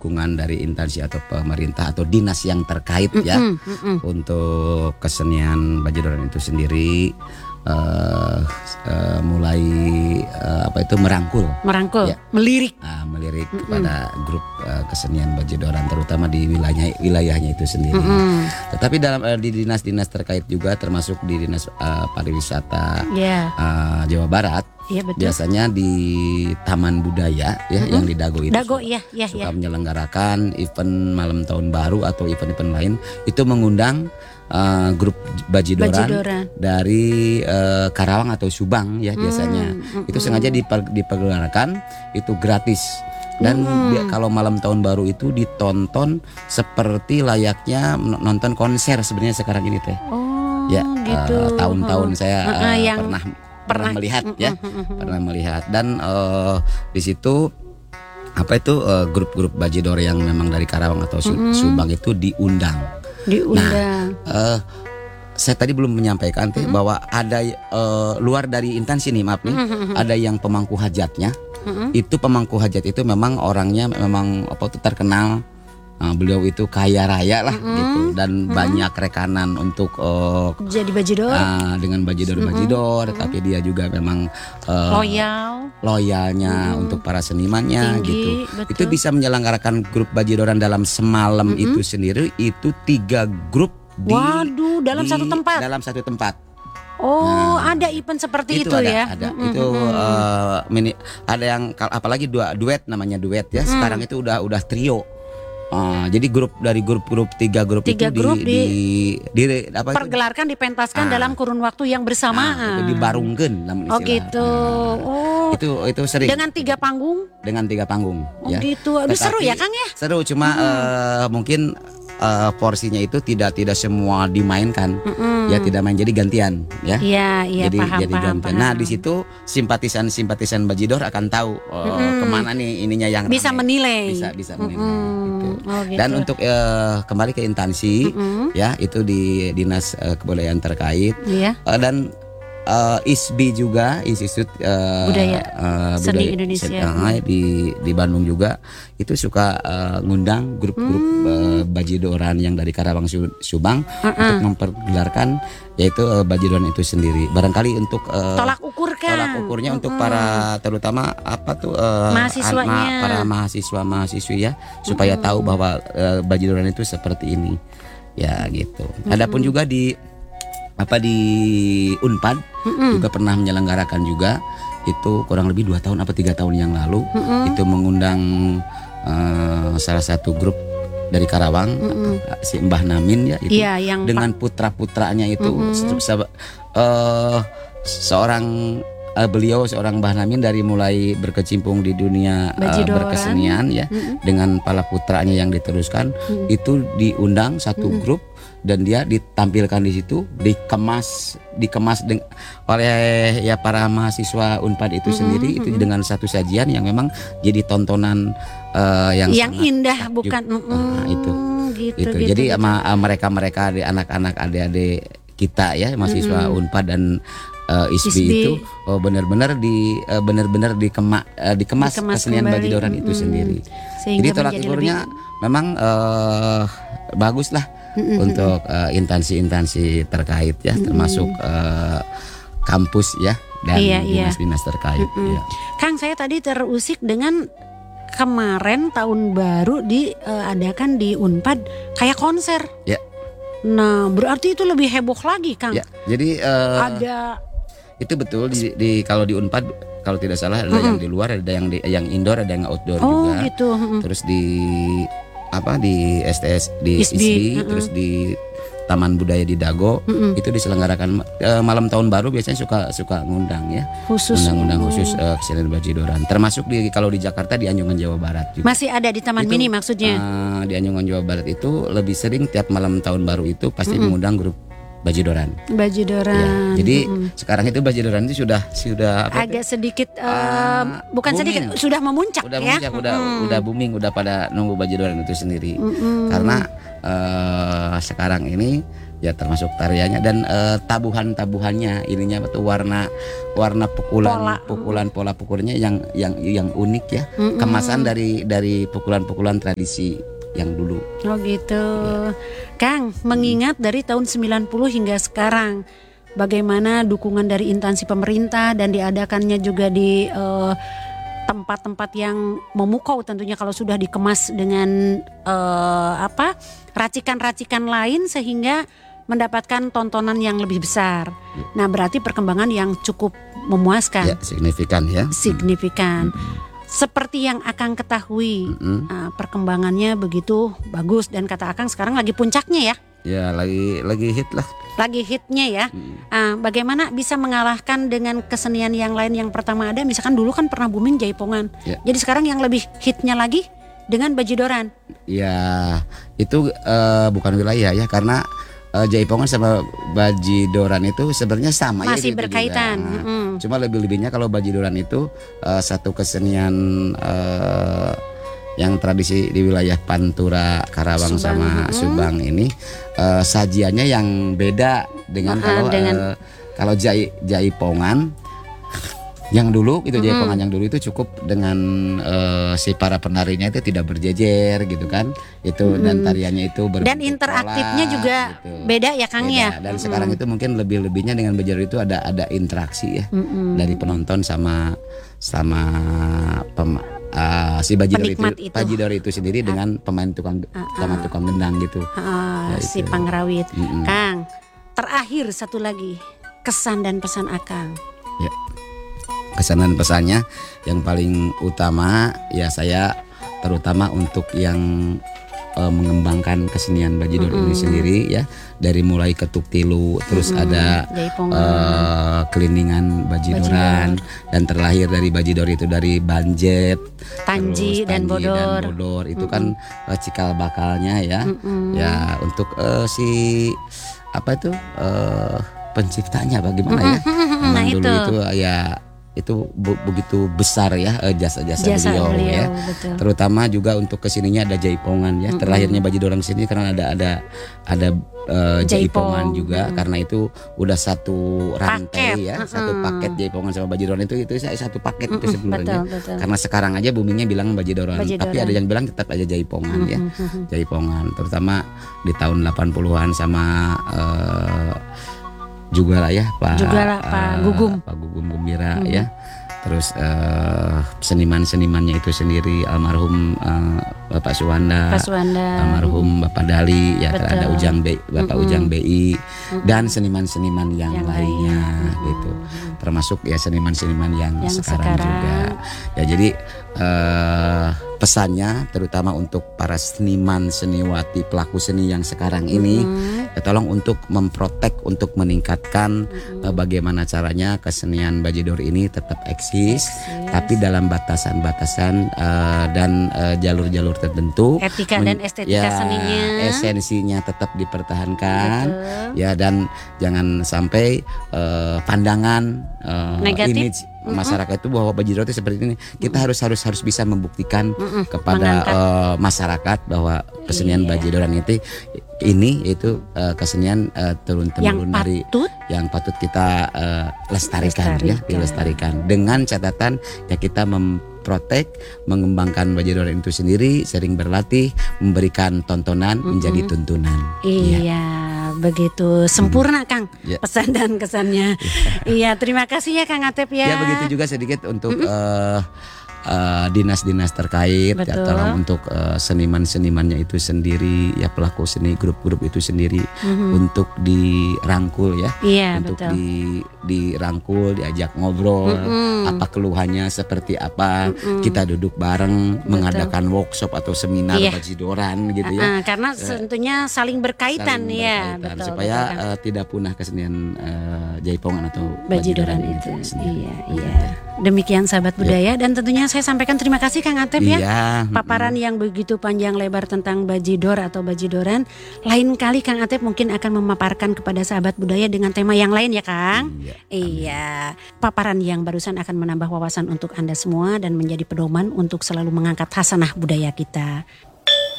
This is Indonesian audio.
dukungan dari instansi atau pemerintah atau dinas yang terkait ya untuk kesenian Bajidoran itu sendiri. Mulai merangkul ya, melirik kepada grup kesenian Bajidoran terutama di wilayahnya itu sendiri. Tetapi di dinas-dinas terkait juga termasuk di dinas pariwisata Jawa Barat. Iya, betul. Biasanya di Taman Budaya ya yang di Dago itu suka menyelenggarakan event malam tahun baru atau event-event lain itu mengundang grup Bajidoran dari Karawang atau Subang ya biasanya. Itu sengaja dipergelarkan itu gratis. Dan kalau malam tahun baru itu ditonton seperti layaknya nonton konser sebenarnya sekarang ini teh. Gitu. Tahun-tahun saya pernah melihat ya, pernah melihat dan di situ grup-grup Bajidor yang memang dari Karawang atau Subang itu diundang. Nah, saya tadi belum menyampaikan bahwa ada luar dari instansi nih, maaf nih, ada yang pemangku hajatnya. Itu pemangku hajat itu memang orangnya memang terkenal. Beliau itu kaya raya lah gitu dan banyak rekanan untuk jadi Bajidor dengan Bajidor, tapi dia juga memang loyalnya untuk para senimannya tinggi, gitu. Betul. Itu bisa menyelenggarakan grup Bajidoran dalam semalam itu sendiri itu 3 grup dalam satu tempat. Dalam satu tempat. Ada event seperti itu ya. Ada. Itu ada yang apalagi duet namanya duet ya. Sekarang itu udah trio. Jadi dari grup 3 grup itu pergelarkan dipentaskan dalam kurun waktu yang bersamaan. Itu dibarungkeun namun istilah. Gitu. Itu sering. Dengan 3 panggung? Dengan 3 panggung ya. Gitu. Aduh, seru ya Kang ya? Seru cuma mungkin porsinya itu tidak semua dimainkan. Ya tidak main jadi gantian ya. Iya, jadi paham. gantian. Nah, di situ simpatisan Bajidor akan tahu kemana nih ininya yang bisa rame. menilai. Bisa menilai gitu. Gitu. Dan untuk kembali ke instansi ya itu di dinas kebudayaan terkait dan ISBI juga Institut Budaya Seni Indonesia di Bandung juga itu suka ngundang grup-grup Bajidoran yang dari Karawang Subang untuk mempergelarkan yaitu Bajidoran itu sendiri. Barangkali untuk tolak ukurnya untuk para terutama mahasiswanya, para mahasiswa-mahasiswi ya supaya tahu bahwa Bajidoran itu seperti ini ya gitu. Adapun juga di Unpad juga pernah menyelenggarakan juga itu kurang lebih 2 tahun 3 tahun yang lalu itu mengundang salah satu grup dari Karawang si Mbah Namin ya itu yang dengan putra-putranya itu beliau seorang Mbah Namin dari mulai berkecimpung di dunia berkesenian ya dengan para putranya yang diteruskan itu diundang satu grup dan dia ditampilkan di situ dikemas oleh ya para mahasiswa Unpad itu sendiri itu dengan satu sajian yang memang jadi tontonan yang indah bukan itu gitu. Jadi sama mereka anak-anak adik-adik kita ya mahasiswa Unpad dan ISBI itu benar-benar dikemas kesenian Bajidoran itu sendiri. Jadi tolak ukurnya memang bagus lah untuk instansi-instansi terkait ya termasuk kampus ya dan dinas-dinas terkait. Ya. Kang, saya tadi terusik dengan kemarin tahun baru diadakan di Unpad kayak konser. Ya. Nah, berarti itu lebih heboh lagi, Kang. Ya, jadi ada itu betul kalau di Unpad kalau tidak salah ada yang di luar, ada yang indoor, ada yang outdoor juga. Gitu. Terus di STS di ISBI, terus di Taman Budaya di Dago itu diselenggarakan malam tahun baru biasanya suka ngundang ya. Undang-undang khusus kesenian Bajidoran. Termasuk kalau di Jakarta di Anjungan Jawa Barat juga. Masih ada di Taman Mini maksudnya. Di Anjungan Jawa Barat itu lebih sering tiap malam tahun baru itu pasti mengundang grup Bajidoran. Ya, jadi sekarang itu Bajidoran itu sudah agak sedikit bukan booming. Sedikit sudah memuncak ya. Udah booming, udah pada nunggu Bajidoran itu sendiri. Karena sekarang ini ya termasuk tariannya dan tabuhannya ininya betul warna pukulan pola pukulnya yang unik ya. Kemasan dari pukulan tradisi yang dulu. Oh gitu. Ya. Kang, mengingat dari tahun 90 hingga sekarang, bagaimana dukungan dari instansi pemerintah dan diadakannya juga di tempat-tempat yang memukau tentunya kalau sudah dikemas dengan racikan-racikan lain sehingga mendapatkan tontonan yang lebih besar. Nah, berarti perkembangan yang cukup memuaskan. Ya, signifikan ya. Signifikan. Seperti yang Akang ketahui, perkembangannya begitu bagus dan kata Akang sekarang lagi puncaknya ya. Ya, lagi hit lah. Lagi hitnya ya. Bagaimana bisa mengalahkan dengan kesenian yang lain yang pertama ada? Misalkan dulu kan pernah booming Jaipongan. Ya. Jadi sekarang yang lebih hitnya lagi dengan Bajidoran. Ya, itu bukan wilayah ya, karena Jaipongan sama Bajidoran itu sebenarnya sama. Masih ya, berkaitan. Cuma lebih-lebihnya kalau Bajidoran itu satu kesenian yang tradisi di wilayah Pantura, Karawang, sama Subang ini sajiannya yang beda dengan kalau Jaipongan yang dulu itu Jaipongan yang dulu itu cukup dengan si para penarinya itu tidak berjejer gitu kan, itu dan tariannya itu dan interaktifnya juga gitu. Beda ya Kang ya. Dan sekarang itu mungkin lebih-lebihnya dengan Bajidoran itu ada interaksi ya dari penonton sama si Bajidor itu sendiri dengan pemain tukang gendang gitu. Si pangrawit. Kang, terakhir satu lagi, kesan dan pesan Akang. Ya. Kesan dan pesannya yang paling utama ya saya terutama untuk yang mengembangkan kesenian Bajidor ini sendiri ya, dari mulai ketuk tilu terus ada keliningan Bajidoran dan terlahir dari Bajidor itu dari Banjet, Tanji dan Bodor itu kan cikal bakalnya ya. Ya untuk si penciptanya bagaimana ya. Nah, dulu itu ya itu begitu besar ya jasa-jasa beliau ya. Betul. Terutama juga untuk kesininya ada Jaipongan ya. Terlahirnya Bajidoran sini karena ada Jaipongan juga, karena itu udah satu rantai ya, satu paket Jaipongan sama Bajidoran itu satu paket itu sebenarnya. Betul. Karena sekarang aja boomingnya bilang Bajidoran, tapi ada yang bilang tetap aja Jaipongan ya. Jaipongan terutama di tahun 80-an sama juga lah ya Pak Gugum Gembira ya. Terus seniman-senimannya itu sendiri almarhum Bapak Suwanda, almarhum Bapak Dali ya. Ada Bapak Ujang BI dan seniman-seniman yang lainnya gitu. Termasuk ya seniman-seniman yang sekarang juga. Ya jadi pesannya terutama untuk para seniman, seniwati, pelaku seni yang sekarang ini ya, tolong untuk memprotek, untuk meningkatkan bagaimana caranya kesenian Bajidor ini tetap eksis. Tapi dalam batasan-batasan dan jalur-jalur tertentu, etika dan estetika seninya, esensinya tetap dipertahankan. Ya, dan jangan sampai pandangan negatif image masyarakat itu bahwa Bajidor itu seperti ini. Kita harus bisa membuktikan kepada masyarakat bahwa kesenian Bajidoran itu kesenian turun-temurun dari yang patut kita lestarikan ya, dilestarikan dengan catatan ya kita memprotek, mengembangkan Bajidoran itu sendiri, sering berlatih, memberikan tontonan menjadi tuntunan. Iya. Begitu sempurna Kang pesan dan kesannya. Iya, terima kasih ya Kang Atep ya. Ya begitu juga sedikit untuk dinas-dinas terkait ya, tolong untuk seniman-senimannya itu sendiri ya, pelaku seni, grup-grup itu sendiri untuk dirangkul ya, untuk dirangkul, diajak ngobrol, apa keluhannya seperti apa, kita duduk bareng mengadakan workshop atau seminar Bajidoran gitu ya. Karena tentunya saling berkaitan ya, betul, supaya tidak punah kesenian Jaipongan atau Bajidoran itu. Iya. Demikian sahabat budaya dan tentunya saya sampaikan terima kasih Kang Atep ya. Paparan yang begitu panjang lebar tentang Bajidor atau Bajidoran. Lain kali Kang Atep mungkin akan memaparkan kepada sahabat budaya dengan tema yang lain ya Kang. Iya. Paparan yang barusan akan menambah wawasan untuk Anda semua dan menjadi pedoman untuk selalu mengangkat hasanah budaya kita.